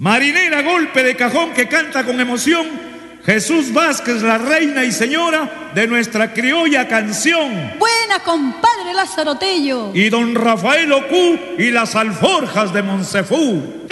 Marinera, golpe de cajón que canta con emoción Jesús Vázquez, la reina y señora de nuestra criolla canción. Buena, compadre Lázaro Tello. Y don Rafael Ocú y las alforjas de Monsefú.